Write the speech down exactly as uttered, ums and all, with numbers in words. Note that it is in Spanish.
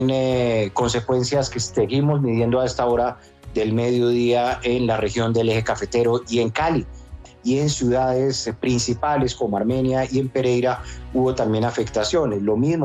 eh, consecuencias que seguimos midiendo a esta hora del mediodía en la región del eje cafetero y en Cali. Y en ciudades principales como Armenia y en Pereira hubo también afectaciones. Lo mismo